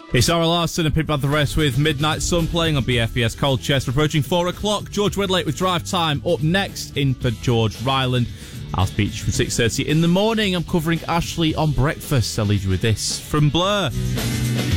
It's Sarah Larson and Pip Bad the Rest with Midnight Sun playing on BFBS Colchester. Approaching 4 o'clock. George Wedlake with Drive Time up next in for George Ryland. I'll speak to you from 6:30 in the morning. I'm covering Ashley on breakfast. I'll leave you with this from Blur.